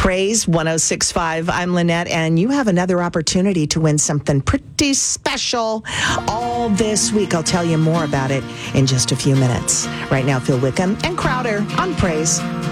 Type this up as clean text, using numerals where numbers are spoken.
Praise 106.5. I'm Lynette, and you have another opportunity to win something pretty special all this week. I'll tell you more about it in just a few minutes. Right now, Phil Wickham and Crowder on Praise.